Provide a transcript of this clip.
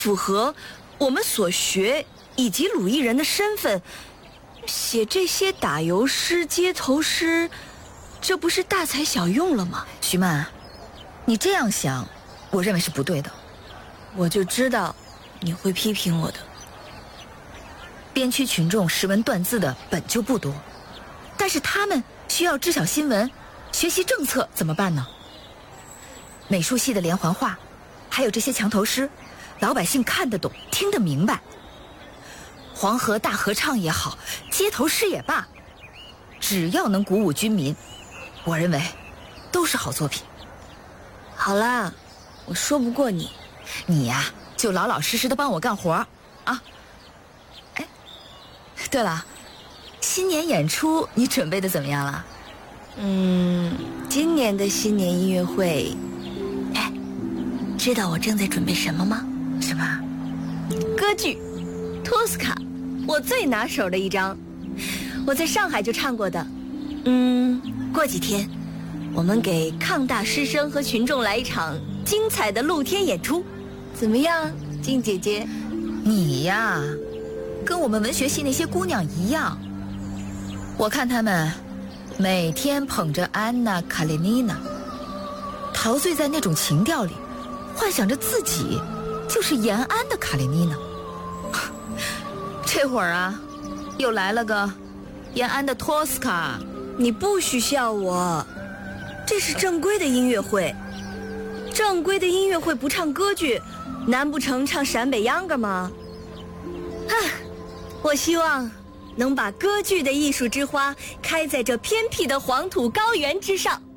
符合我们所学以及鲁艺人的身份，写这些打油诗、街头诗，这不是大材小用了吗？ 徐曼，你这样想，我认为是不对的。 我就知道你会批评我的。 边区群众识文断字的本就不多，但是他们需要知晓新闻、学习政策，怎么办呢？美术系的连环画，还有这些墙头诗，老百姓看得懂、听得明白。黄河大合唱也好，街头诗也罢，只要能鼓舞军民，我认为都是好作品。 好啦，我说不过你， 你呀，就老老实实的帮我干活啊。哎，对了，新年演出你准备的怎么样了？ 今年的新年音乐会，哎，知道我正在准备什么吗？ 什么？ 歌剧《托斯卡》，我最拿手的一张，我在上海就唱过的。过几天我们给抗大师生和群众来一场精彩的露天演出，怎么样，金姐姐？ 你呀，跟我们文学系那些姑娘一样，我看她们每天捧着安娜·卡列尼娜，陶醉在那种情调里，幻想着自己就是延安的卡列尼娜。这会儿啊，又来了个延安的托斯卡。 你不许笑我，这是正规的音乐会，正规的音乐会不唱歌剧，难不成唱陕北秧歌吗？我希望能把歌剧的艺术之花开在这偏僻的黄土高原之上。